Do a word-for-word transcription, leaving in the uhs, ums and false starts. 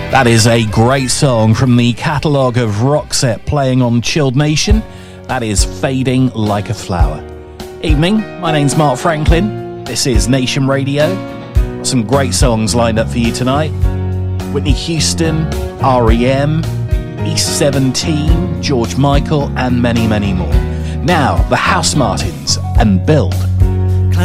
That is a great song from the catalogue of Roxette playing on Chilled Nation. That is Fading Like a Flower. Evening, my name's Mark Franklin. This is Nation Radio. Some great songs lined up for you tonight. Whitney Houston, R E M, East seventeen, George Michael, and many, many more. Now, the House Martins and Build